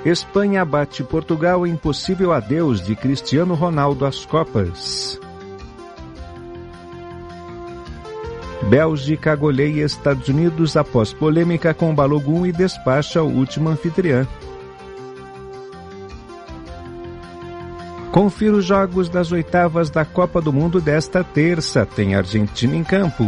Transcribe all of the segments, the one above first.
Espanha bate Portugal em possível adeus de Cristiano Ronaldo às Copas. Bélgica goleia Estados Unidos após polêmica com Balogun e despacha o último anfitriã. Confira os jogos das oitavas da Copa do Mundo desta terça. Tem Argentina em campo.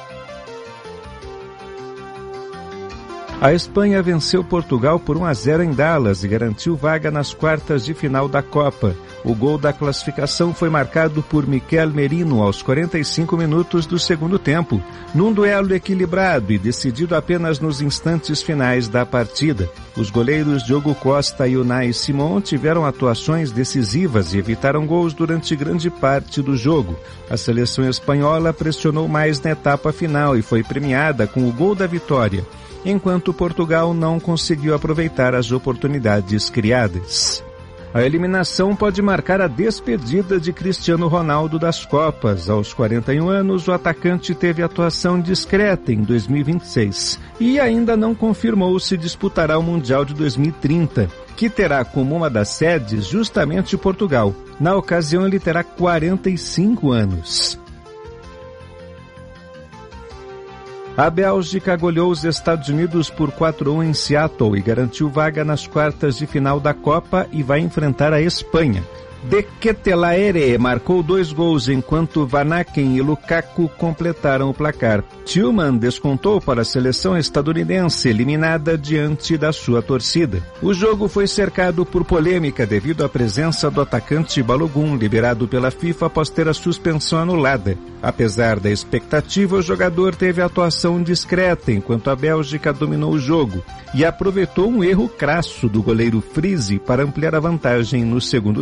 A Espanha venceu Portugal por 1-0 em Dallas e garantiu vaga nas quartas de final da Copa. O gol da classificação foi marcado por Miquel Merino aos 45 minutos do segundo tempo, num duelo equilibrado e decidido apenas nos instantes finais da partida. Os goleiros Diogo Costa e Unai Simón tiveram atuações decisivas e evitaram gols durante grande parte do jogo. A seleção espanhola pressionou mais na etapa final e foi premiada com o gol da vitória, enquanto Portugal não conseguiu aproveitar as oportunidades criadas. A eliminação pode marcar a despedida de Cristiano Ronaldo das Copas. Aos 41 anos, o atacante teve atuação discreta em 2026 e ainda não confirmou se disputará o Mundial de 2030, que terá como uma das sedes justamente Portugal. Na ocasião, ele terá 45 anos. A Bélgica goleou os Estados Unidos por 4-1 em Seattle e garantiu vaga nas quartas de final da Copa e vai enfrentar a Espanha. De Ketelaere marcou 2 gols, enquanto Van Aken e Lukaku completaram o placar. Tillman descontou para a seleção estadunidense, eliminada diante da sua torcida. O jogo foi cercado por polêmica devido à presença do atacante Balogun, liberado pela FIFA após ter a suspensão anulada. Apesar da expectativa, o jogador teve atuação discreta, enquanto a Bélgica dominou o jogo e aproveitou um erro crasso do goleiro Friese para ampliar a vantagem no segundo